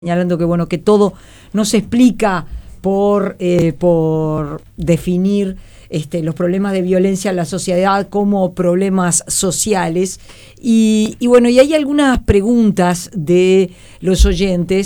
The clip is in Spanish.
señalando que bueno, que todo no se explica por definir los problemas de violencia en la sociedad como problemas sociales y bueno, y hay algunas preguntas de los oyentes